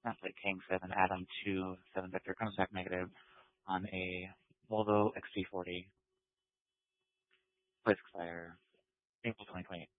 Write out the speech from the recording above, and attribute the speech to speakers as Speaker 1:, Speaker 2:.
Speaker 1: Snaplight King 7 Atom 2 7 vector comes back negative on a Volvo XC40. Place expire April 2020.